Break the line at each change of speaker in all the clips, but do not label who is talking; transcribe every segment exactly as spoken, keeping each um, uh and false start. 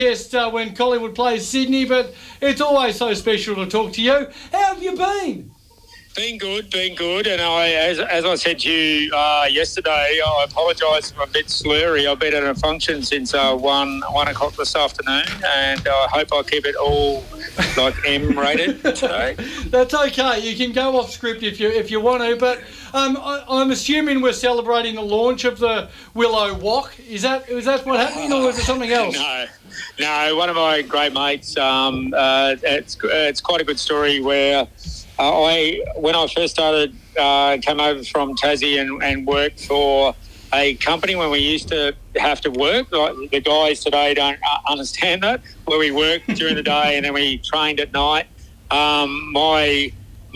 Yes, uh, when Collingwood plays Sydney, but it's always so special to talk to you. How have you been?
Been good, been good. And I, as, as I said to you uh, yesterday, I apologise if I'm a bit slurry. I've been at a function since uh, one one o'clock this afternoon, and I hope I keep it all like M rated today.
That's okay. You can go off script if you if you want to, but um, I, I'm assuming we're celebrating the launch of the Willow Walk. Is that is that what happened, or is it something else?
No. No, one of my great mates, um, uh, it's it's quite a good story where uh, I, when I first started, uh, came over from Tassie and, and worked for a company when we used to have to work. Like the guys today don't understand that, where we worked during the day and then we trained at night. Um, my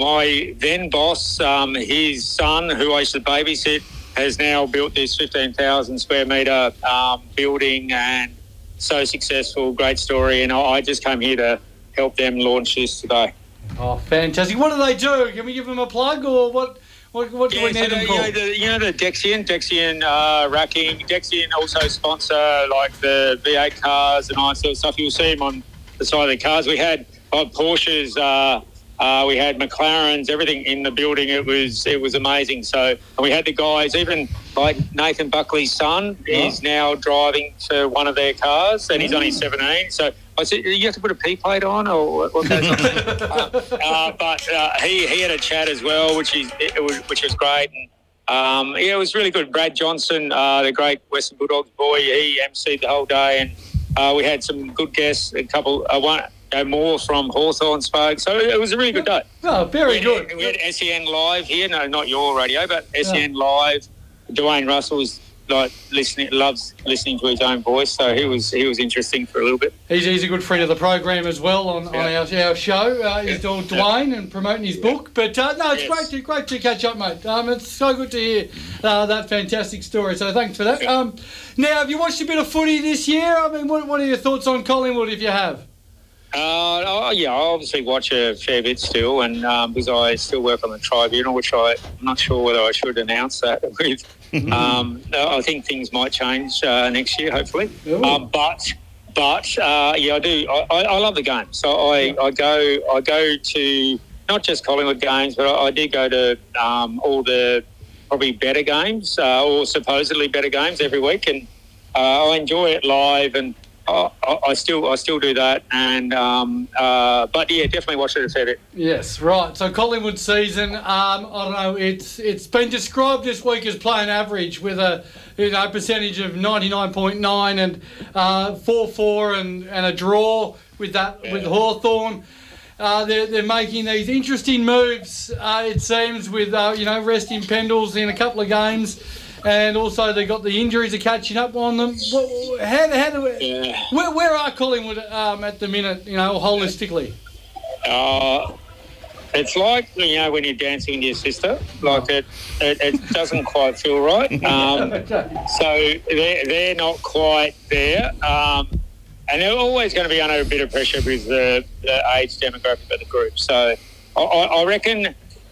my then boss, um, his son, who I used to babysit, has now built this fifteen thousand square metre um, building, and so successful, great story, and I just came here to help them launch this today.
Oh, fantastic. What do they do? Can we give them a plug, or what What, what do
yeah,
we need
so
them
the,
for?
you know, the, you know the Dexian, Dexian uh, racking. Dexian also sponsor like the V eight cars and all that sort of stuff. You'll see them on the side of the cars. We had like Porsches, uh, uh, we had McLarens, everything in the building. It was it was amazing. So and we had the guys, even like Nathan Buckley's son oh. is now driving for one of their cars, and he's only seventeen. So I said, you have to put a P plate on, or what, what goes on? uh, uh, but uh, he he had a chat as well, which is it was, which was great. And um, yeah, it was really good. Brad Johnson, uh, the great Western Bulldogs boy, he emceed the whole day, and uh, we had some good guests. A couple, uh, one. More from Hawthorn spoke, so it was a really good day.
Oh, very
we
good.
Had, we had S E N Live here, no, not your radio, but S E N yeah. Live. Dwayne Russell's like listening, loves listening to his own voice, so he was he was interesting for a little bit.
He's, he's a good friend of the program as well on, yeah. on our, our show. Uh, he's yeah. called Dwayne yeah. and promoting his yeah. book. But uh, no, it's yes. great to great to catch up, mate. Um, it's so good to hear uh, that fantastic story. So thanks for that. Yeah. Um, now, have you watched a bit of footy this year? I mean, what what are your thoughts on Collingwood, if you have?
Uh, oh, yeah, I obviously watch a fair bit still, and um, because I still work on the Tribunal, which I, I'm not sure whether I should announce that with. um, I think things might change uh, next year, hopefully. Um, but, but uh, yeah, I do. I, I love the game, so I, I go. I go to not just Collingwood games, but I, I do go to um, all the probably better games uh, or supposedly better games every week, and uh, I enjoy it live and. I, I still, I still do that, and um, uh, but yeah, definitely watch it a fair bit.
Yes, right. So Collingwood season, um, I don't know. It's it's been described this week as playing average with a you know percentage of ninety-nine point nine and uh, four four and, and a draw with that yeah. with Hawthorn. Uh, they're they're making these interesting moves. Uh, it seems with uh, you know resting Pendles in a couple of games. And also they got the injuries are catching up on them. What, how, how do we, yeah. where, where are Collingwood um, at the minute, you know, holistically?
Uh, it's like, you know, when you're dancing with your sister, like it it, it doesn't quite feel right. Um, okay. So they're, they're not quite there. Um, and they're always going to be under a bit of pressure with the, the age demographic of the group. So I, I reckon...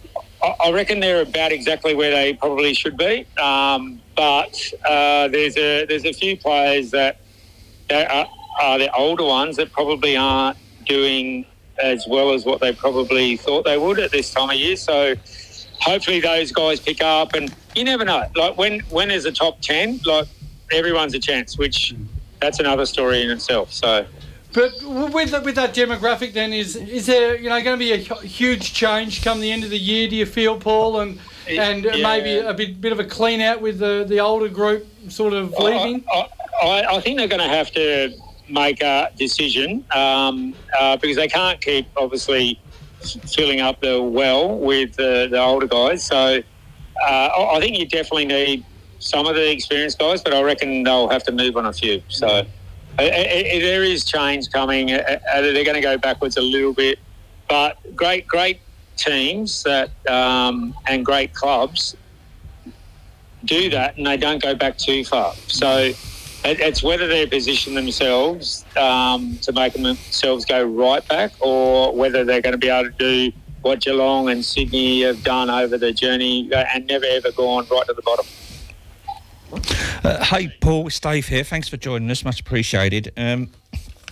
I reckon they're about exactly where they probably should be, um, but uh, there's a there's a few players that, that are, are the older ones that probably aren't doing as well as what they probably thought they would at this time of year. So hopefully those guys pick up, and you never know. Like when when there's a top ten, like everyone's a chance, which that's another story in itself. So.
But with the, with that demographic, then is is there you know going to be a huge change come the end of the year? Do you feel, Paul, and and yeah. maybe a bit bit of a clean out with the, the older group sort of leaving?
I, I, I think they're going to have to make a decision um, uh, because they can't keep obviously filling up the well with the, the older guys. So uh, I think you definitely need some of the experienced guys, but I reckon they'll have to move on a few. So. Uh, it, it, there is change coming. Uh, they're going to go backwards a little bit, but great, great teams that um, and great clubs do that, and they don't go back too far. So it, it's whether they position themselves um, to make themselves go right back, or whether they're going to be able to do what Geelong and Sydney have done over the journey and never ever gone right to the bottom.
Uh, hey, Paul, it's Dave here. Thanks for joining us. Much appreciated. Um,